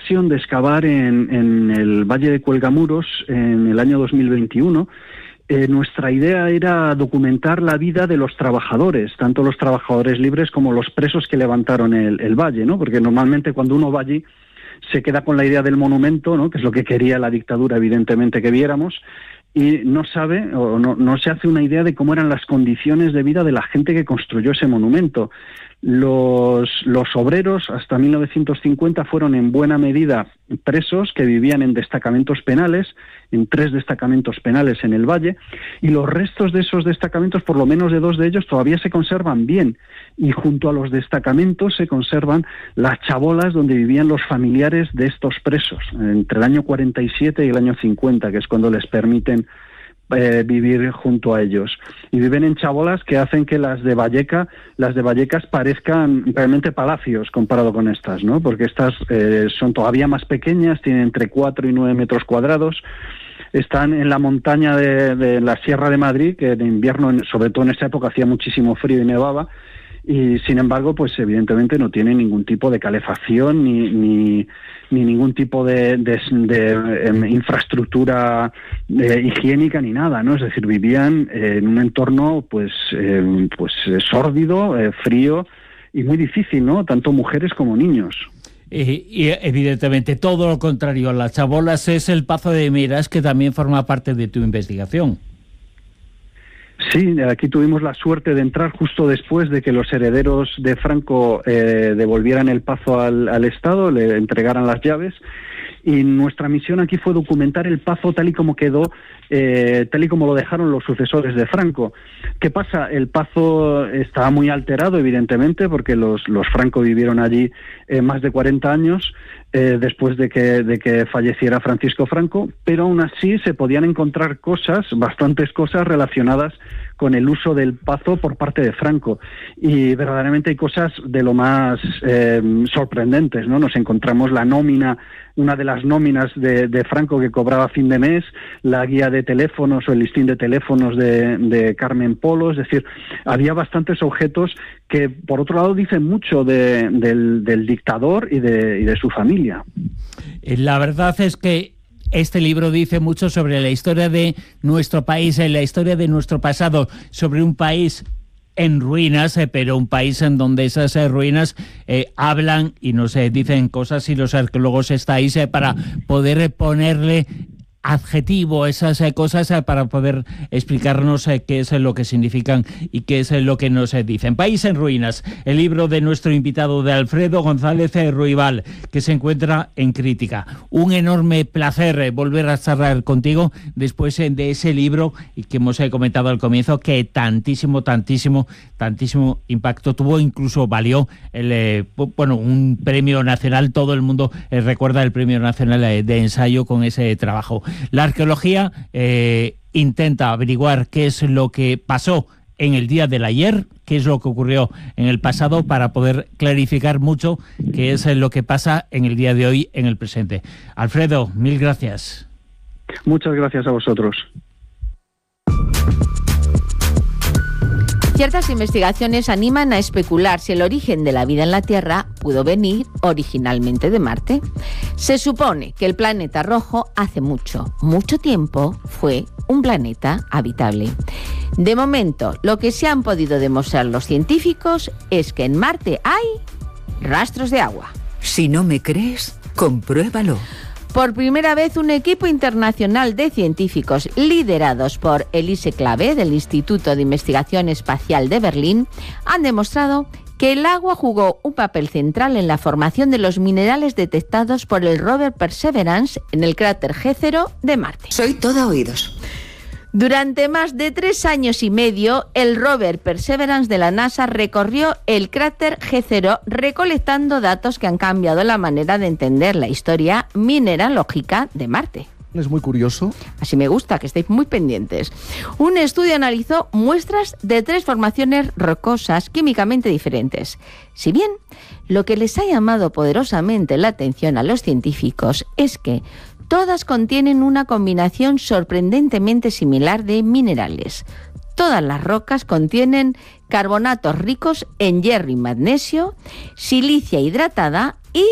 ocasión de excavar en el Valle de Cuelgamuros en el año 2021. Nuestra idea era documentar la vida de los trabajadores, tanto los trabajadores libres como los presos que levantaron el valle, ¿no? Porque normalmente cuando uno va allí se queda con la idea del monumento, ¿no? Que es lo que quería la dictadura, evidentemente, que viéramos, y no sabe o no se hace una idea de cómo eran las condiciones de vida de la gente que construyó ese monumento. Los obreros hasta 1950 fueron en buena medida presos que vivían en destacamentos penales, en 3 destacamentos penales en el valle, y los restos de esos destacamentos, por lo menos de 2 de ellos, todavía se conservan bien, y junto a los destacamentos se conservan las chabolas donde vivían los familiares de estos presos, entre el año 47 y el año 50, que es cuando les permiten vivir junto a ellos, y viven en chabolas que hacen que las de Vallecas parezcan realmente palacios comparado con estas, ¿no? Porque estas son todavía más pequeñas, tienen entre 4 y 9 metros cuadrados, están en la montaña de la Sierra de Madrid, que en invierno, sobre todo en esa época, hacía muchísimo frío y nevaba, y sin embargo, pues evidentemente no tienen ningún tipo de calefacción ni ningún tipo de infraestructura higiénica ni nada, ¿no? Es decir, vivían en un entorno pues sórdido, frío y muy difícil, ¿no? Tanto mujeres como niños. Y evidentemente todo lo contrario a las chabolas es el Pazo de Meirás, que también forma parte de tu investigación. Sí, aquí tuvimos la suerte de entrar justo después de que los herederos de Franco devolvieran el Pazo al Estado, le entregaran las llaves, y nuestra misión aquí fue documentar el Pazo tal y como quedó, tal y como lo dejaron los sucesores de Franco. ¿Qué pasa? El Pazo estaba muy alterado, evidentemente, porque los Franco vivieron allí más de 40 años, después de que falleciera Francisco Franco, pero aún así se podían encontrar bastantes cosas relacionadas con el uso del Pazo por parte de Franco, y verdaderamente hay cosas de lo más sorprendentes, ¿no? Nos encontramos una de las nóminas de Franco que cobraba a fin de mes, la guía de teléfonos o el listín de teléfonos de Carmen Polo, es decir, había bastantes objetos que por otro lado dicen mucho del dictador y de su familia. La verdad es que este libro dice mucho sobre la historia de nuestro país, la historia de nuestro pasado, sobre un país en ruinas, pero un país en donde esas ruinas hablan y nos dicen cosas, y los arqueólogos estáis para poder ponerle adjetivo a esas cosas, para poder explicarnos qué es lo que significan y qué es lo que nos dicen. País en ruinas, el libro de nuestro invitado, de Alfredo González Ruibal, que se encuentra en Crítica. Un enorme placer volver a charlar contigo después de ese libro y que hemos comentado al comienzo, que tantísimo impacto tuvo, incluso valió un premio nacional. Todo el mundo recuerda el premio nacional de ensayo con ese trabajo. La arqueología intenta averiguar qué es lo que pasó en el día del ayer, qué es lo que ocurrió en el pasado, para poder clarificar mucho qué es lo que pasa en el día de hoy, en el presente. Alfredo, mil gracias. Muchas gracias a vosotros. Ciertas investigaciones animan a especular si el origen de la vida en la Tierra pudo venir originalmente de Marte. Se supone que el planeta rojo hace mucho tiempo fue un planeta habitable. De momento, lo que se han podido demostrar los científicos es que en Marte hay rastros de agua. Si no me crees, compruébalo. Por primera vez, un equipo internacional de científicos liderados por Elise Clave, del Instituto de Investigación Espacial de Berlín, han demostrado que el agua jugó un papel central en la formación de los minerales detectados por el rover Perseverance en el cráter G0 de Marte. Soy toda oídos. Durante más de 3 años y medio, el rover Perseverance de la NASA recorrió el cráter G0 recolectando datos que han cambiado la manera de entender la historia mineralógica de Marte. Es muy curioso. Así me gusta, que estéis muy pendientes. Un estudio analizó muestras de 3 formaciones rocosas químicamente diferentes. Si bien lo que les ha llamado poderosamente la atención a los científicos es que todas contienen una combinación sorprendentemente similar de minerales. Todas las rocas contienen carbonatos ricos en hierro y magnesio, silicia hidratada y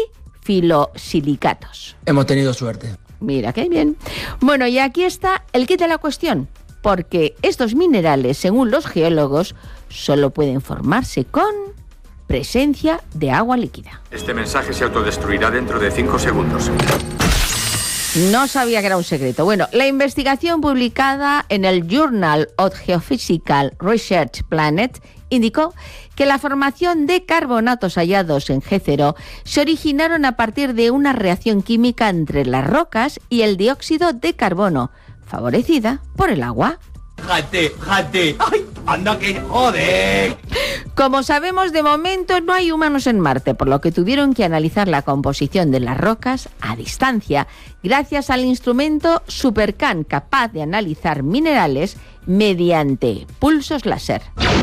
filosilicatos. Hemos tenido suerte. Mira, qué bien. Bueno, y aquí está el kit de la cuestión, porque estos minerales, según los geólogos, solo pueden formarse con presencia de agua líquida. Este mensaje se autodestruirá dentro de 5 segundos. No sabía que era un secreto. Bueno, la investigación publicada en el Journal of Geophysical Research Planet indicó que la formación de carbonatos hallados en G0 se originaron a partir de una reacción química entre las rocas y el dióxido de carbono, favorecida por el agua. ¡Jate! ¡Ay, anda que jode! Como sabemos, de momento no hay humanos en Marte, por lo que tuvieron que analizar la composición de las rocas a distancia, gracias al instrumento SuperCam, capaz de analizar minerales mediante pulsos láser.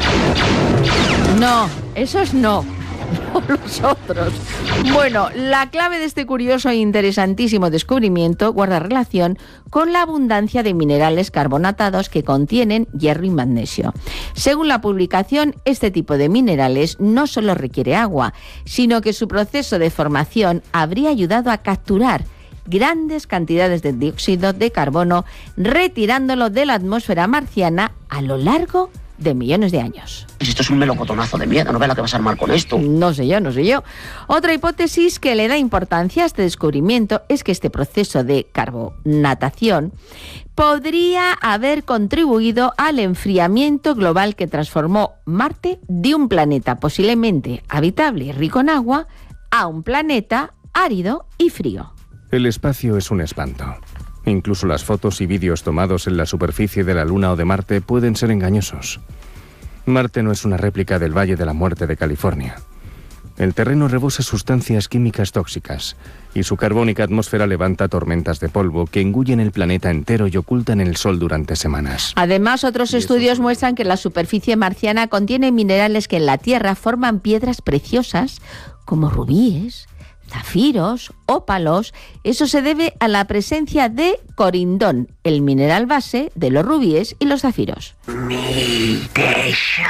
No, esos no. Los otros. Bueno, la clave de este curioso e interesantísimo descubrimiento guarda relación con la abundancia de minerales carbonatados que contienen hierro y magnesio. Según la publicación, este tipo de minerales no solo requiere agua, sino que su proceso de formación habría ayudado a capturar grandes cantidades de dióxido de carbono, retirándolo de la atmósfera marciana a lo largo de millones de años. Esto es un melocotonazo de mierda, no veas la que vas a armar con esto. No sé yo. Otra hipótesis que le da importancia a este descubrimiento es que este proceso de carbonatación podría haber contribuido al enfriamiento global que transformó Marte de un planeta posiblemente habitable y rico en agua a un planeta árido y frío. El espacio es un espanto. Incluso las fotos y vídeos tomados en la superficie de la Luna o de Marte pueden ser engañosos. Marte no es una réplica del Valle de la Muerte de California. El terreno rebosa sustancias químicas tóxicas y su carbónica atmósfera levanta tormentas de polvo que engullen el planeta entero y ocultan el sol durante semanas. Además, otros estudios muestran que la superficie marciana contiene minerales que en la Tierra forman piedras preciosas como rubíes, zafiros, ópalos. Eso se debe a la presencia de corindón, el mineral base de los rubíes y los zafiros. Mi tesoro.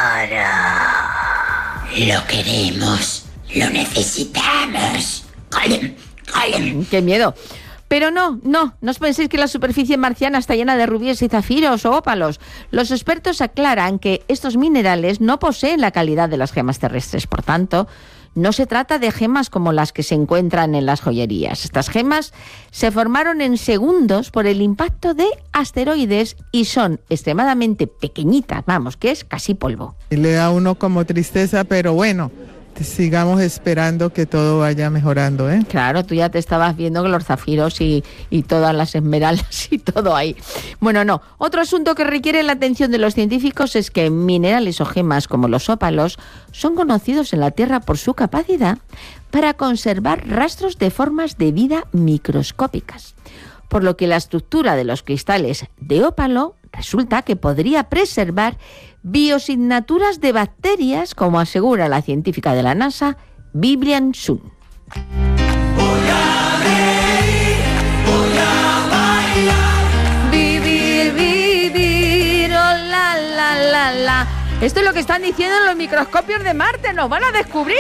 Lo queremos, lo necesitamos. ¡Colin! ¡Qué miedo! Pero no os penséis que la superficie marciana está llena de rubíes y zafiros o ópalos. Los expertos aclaran que estos minerales no poseen la calidad de las gemas terrestres, por tanto, no se trata de gemas como las que se encuentran en las joyerías. Estas gemas se formaron en segundos por el impacto de asteroides y son extremadamente pequeñitas, que es casi polvo. Le da a uno como tristeza, pero bueno, sigamos esperando que todo vaya mejorando, ¿eh? Claro, tú ya te estabas viendo con los zafiros y todas las esmeraldas y todo ahí. Bueno, no. Otro asunto que requiere la atención de los científicos es que minerales o gemas como los ópalos son conocidos en la Tierra por su capacidad para conservar rastros de formas de vida microscópicas, por lo que la estructura de los cristales de ópalo resulta que podría preservar biosignaturas de bacterias, como asegura la científica de la NASA, Vivian Sun. Voy a reír, voy a bailar. Vivir, oh, la. Esto es lo que están diciendo en los microscopios de Marte, nos van a descubrir.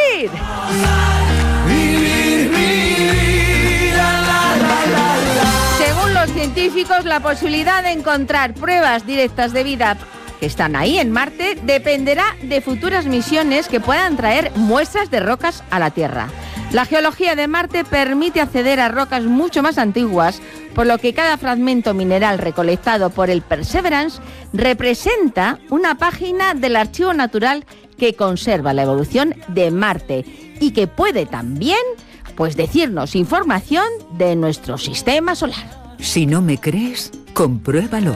Vivir, la. Según los científicos, la posibilidad de encontrar pruebas directas de vida que están ahí en Marte dependerá de futuras misiones que puedan traer muestras de rocas a la Tierra. La geología de Marte permite acceder a rocas mucho más antiguas, por lo que cada fragmento mineral recolectado por el Perseverance representa una página del archivo natural que conserva la evolución de Marte y que puede también, decirnos información de nuestro sistema solar. Si no me crees, compruébalo.